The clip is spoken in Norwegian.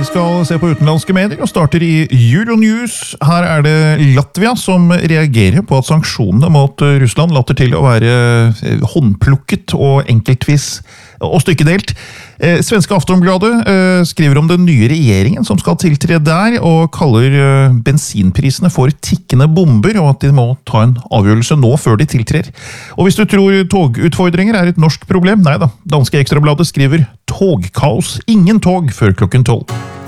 skal se på utenlandske medier og starter i Euronews. Her det Latvia som reagerer på at sanksjonene mot Russland later til å være håndplukket og enkeltvis og stykkedelt. Svenske Aftonbladet skriver om den nye regjeringen som skal tiltre der, og kaller bensinprisene for tikkende bomber, og at de må ta en avgjørelse nå før de tiltrer. Og hvis du tror togutfordringer et norsk problem, nei da. Danske Ekstrabladet skriver togkaos, ingen tog før klokken 12.